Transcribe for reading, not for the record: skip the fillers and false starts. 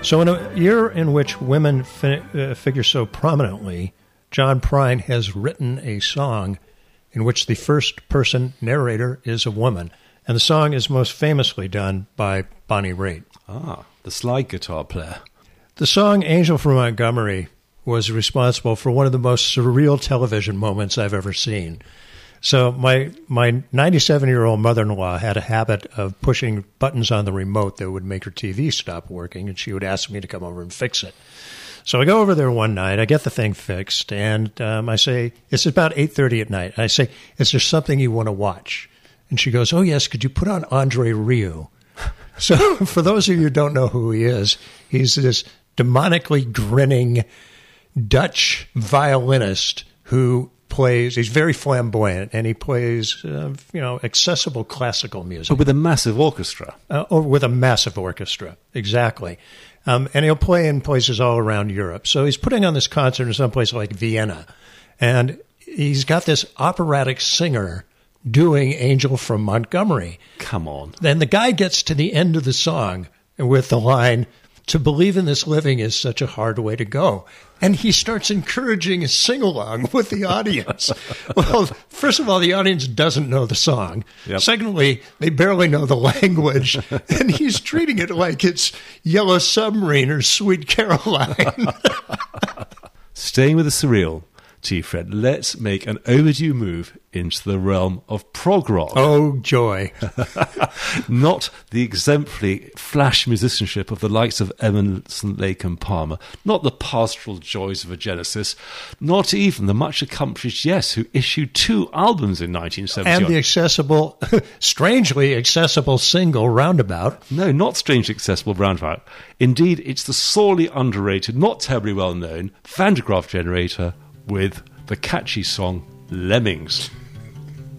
So in a year in which women figure so prominently, John Prine has written a song in which the first-person narrator is a woman. And the song is most famously done by Bonnie Raitt. Ah, the slide guitar player. The song Angel from Montgomery was responsible for one of the most surreal television moments I've ever seen. So my 97-year-old mother-in-law had a habit of pushing buttons on the remote that would make her TV stop working, and she would ask me to come over and fix it. So I go over there one night, I get the thing fixed, and I say, it's about 8:30 at night. I say, is there something you want to watch? And she goes, oh, yes, could you put on Andre Rieu? So for those of you who don't know who he is, he's this demonically grinning Dutch violinist who plays, he's very flamboyant, and he plays, accessible classical music. But with a massive orchestra. Or with a massive orchestra, exactly. And he'll play in places all around Europe. So he's putting on this concert in some place like Vienna, and he's got this operatic singer doing Angel from Montgomery. Come on. Then the guy gets to the end of the song with the line, to believe in this living is such a hard way to go. And he starts encouraging a sing-along with the audience. Well, first of all, the audience doesn't know the song. Yep. Secondly, they barely know the language. And he's treating it like it's Yellow Submarine or Sweet Caroline. Staying with the surreal, T-Fred, let's make an overdue move into the realm of prog rock. Oh, joy. Not the exemplary flash musicianship of the likes of Emerson, Lake and Palmer, not the pastoral joys of a Genesis, not even the much accomplished Yes, who issued 2 albums in 1971. And the accessible, strangely accessible single Roundabout. No, not strangely accessible Roundabout. Indeed, it's the sorely underrated, not terribly well known Van de Graaff Generator with the catchy song Lemmings.